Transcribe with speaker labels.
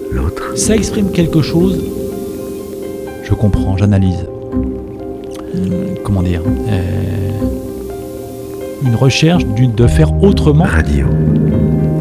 Speaker 1: L'autre.
Speaker 2: Ça exprime quelque chose. Je comprends, j'analyse. Comment dire Une recherche de faire autrement.
Speaker 1: Radio.